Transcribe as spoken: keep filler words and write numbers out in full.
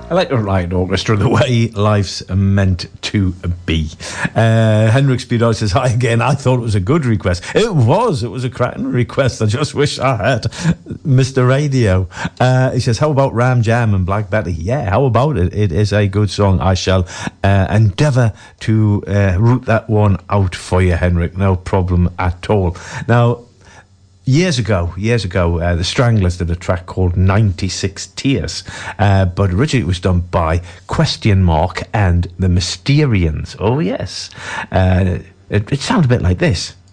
I like a Ryan Orchestra, the way life's meant to be. Uh, Henrik Speedo says, hi again. I thought it was a good request. It was. It was a cracking request. I just wish I had Mister Radio. Uh, he says, how about Ram Jam and Black Betty? Yeah, how about it? It is a good song. I shall uh, endeavour to uh, root that one out for you, Henrik. No problem at all. Now, Years ago, years ago, uh, the Stranglers did a track called ninety-six Tears, uh, but originally it was done by Question Mark and the Mysterians. Oh, yes. Uh, it, it sounds a bit like this.